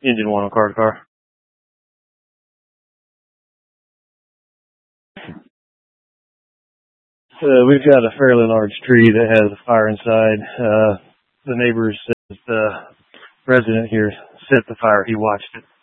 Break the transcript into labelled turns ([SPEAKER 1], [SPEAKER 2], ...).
[SPEAKER 1] Engine 1 on car to car. We've got a fairly large tree that has a fire inside. The neighbors says the resident here set the fire. He watched it.